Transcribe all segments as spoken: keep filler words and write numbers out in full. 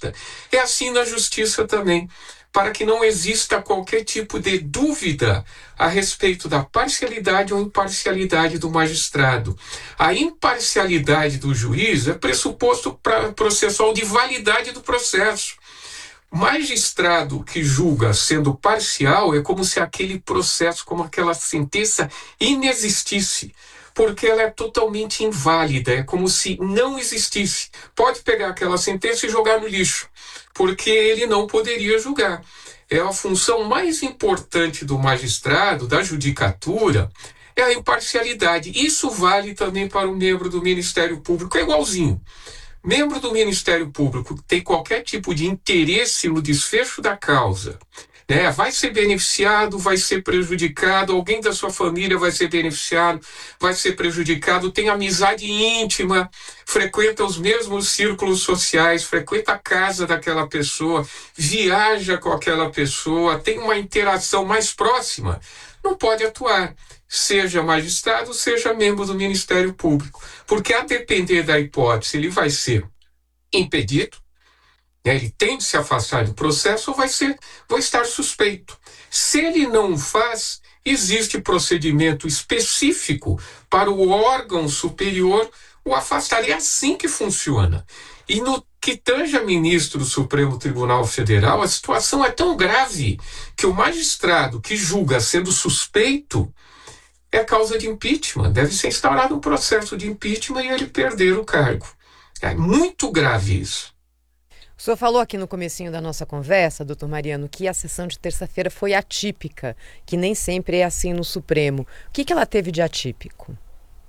vasta. É assim na justiça também, para que não exista qualquer tipo de dúvida a respeito da parcialidade ou imparcialidade do magistrado. A imparcialidade do juiz é pressuposto pra, processual de validade do processo. Magistrado que julga sendo parcial é como se aquele processo, como aquela sentença inexistisse, porque ela é totalmente inválida, é como se não existisse. Pode pegar aquela sentença e jogar no lixo, porque ele não poderia julgar. É a função mais importante do magistrado, da judicatura, é a imparcialidade. Isso vale também para o membro do Ministério Público, é igualzinho. Membro do Ministério Público que tem qualquer tipo de interesse no desfecho da causa, né, vai ser beneficiado, vai ser prejudicado, alguém da sua família vai ser beneficiado, vai ser prejudicado, tem amizade íntima, frequenta os mesmos círculos sociais, frequenta a casa daquela pessoa, viaja com aquela pessoa, tem uma interação mais próxima, não pode atuar, seja magistrado, seja membro do Ministério Público, porque a depender da hipótese, ele vai ser impedido, né, ele tem de se afastar do processo ou vai, ser, vai estar suspeito. Se ele não faz, existe procedimento específico para o órgão superior o afastar. É assim que funciona. E no que tange a ministro do Supremo Tribunal Federal, a situação é tão grave que o magistrado que julga sendo suspeito é causa de impeachment. Deve ser instaurado um processo de impeachment e ele perder o cargo. É muito grave isso. O senhor falou aqui no comecinho da nossa conversa, doutor Mariano, que a sessão de terça-feira foi atípica, que nem sempre é assim no Supremo. O que, que ela teve de atípico?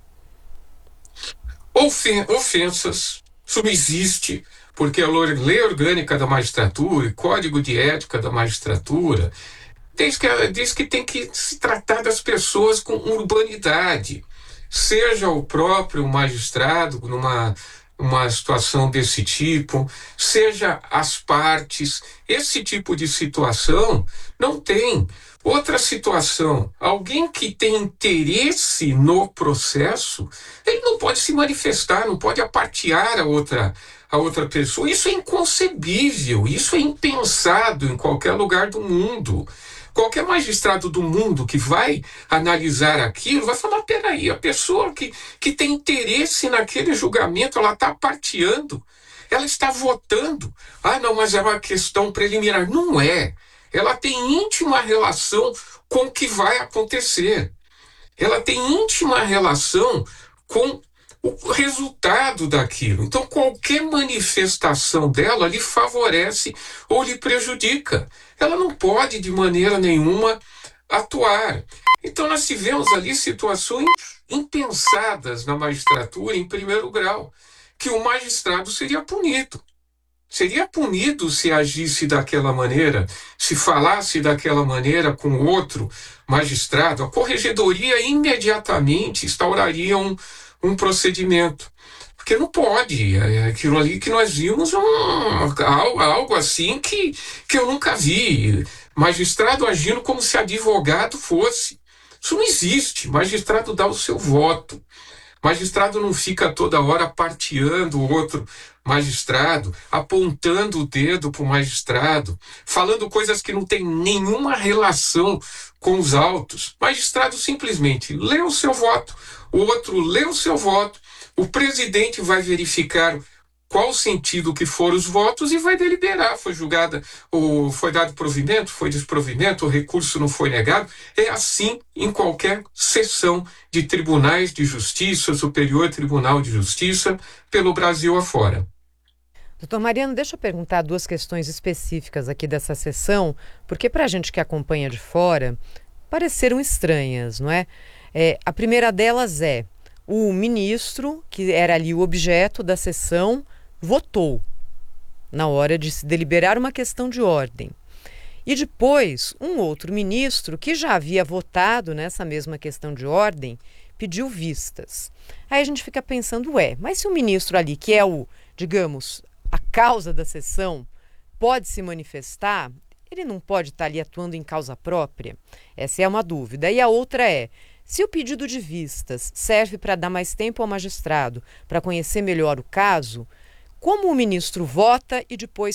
Ofen- ofensas, isso não existe, porque a lei orgânica da magistratura e código de ética da magistratura diz que, diz que tem que se tratar das pessoas com urbanidade, seja o próprio magistrado numa uma situação desse tipo, seja as partes, esse tipo de situação não tem. Outra situação, alguém que tem interesse no processo, ele não pode se manifestar, não pode apartear a outra, a outra pessoa. Isso é inconcebível, isso é impensado em qualquer lugar do mundo. Qualquer magistrado do mundo que vai analisar aquilo vai falar, peraí, a pessoa que, que tem interesse naquele julgamento, ela está parteando, ela está votando. Ah, não, mas é uma questão preliminar. Não é. Ela tem íntima relação com o que vai acontecer. Ela tem íntima relação com o resultado daquilo. Então, qualquer manifestação dela lhe favorece ou lhe prejudica. Ela não pode, de maneira nenhuma, atuar. Então, nós tivemos ali situações impensadas na magistratura, em primeiro grau, que o magistrado seria punido. Seria punido se agisse daquela maneira, se falasse daquela maneira com outro magistrado. A corregedoria imediatamente instauraria um um procedimento, porque não pode, é aquilo ali que nós vimos, um, algo, algo assim que, que eu nunca vi, magistrado agindo como se advogado fosse, isso não existe, magistrado dá o seu voto, magistrado não fica toda hora parteando o outro magistrado, apontando o dedo para o magistrado, falando coisas que não têm nenhuma relação com os autos. Magistrado simplesmente lê o seu voto, o outro lê o seu voto, o presidente vai verificar qual sentido que foram os votos e vai deliberar. Foi julgada, ou foi dado provimento, foi desprovimento, o recurso não foi negado. É assim em qualquer sessão de tribunais de justiça, Superior Tribunal de Justiça, pelo Brasil afora. Doutor Mariano, deixa eu perguntar duas questões específicas aqui dessa sessão, porque para a gente que acompanha de fora, pareceram estranhas, não é? É, a primeira delas é, o ministro, que era ali o objeto da sessão, votou na hora de se deliberar uma questão de ordem. E depois, um outro ministro, que já havia votado nessa mesma questão de ordem, pediu vistas. Aí a gente fica pensando, ué, mas se o ministro ali, que é o, digamos, a causa da sessão, pode se manifestar, ele não pode estar ali atuando em causa própria? Essa é uma dúvida. E a outra é, se o pedido de vistas serve para dar mais tempo ao magistrado para conhecer melhor o caso, como o ministro vota e depois